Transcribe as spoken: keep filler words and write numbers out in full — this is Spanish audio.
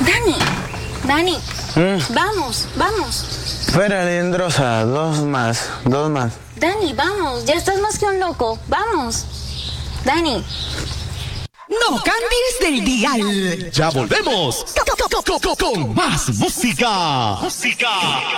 Dani, Dani, ¿Mm? vamos, vamos. Espera, Lindrosa, dos más, dos más. Dani, vamos, ya estás más que un loco, vamos. Dani. No cambies del dial. Ya volvemos con más música. Música.